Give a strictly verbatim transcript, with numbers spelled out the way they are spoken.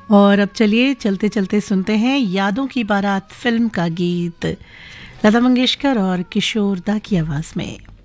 और अब चलिए चलते चलते सुनते हैं यादों की बारात फिल्म का गीत लता मंगेशकर और किशोर दा की आवाज में।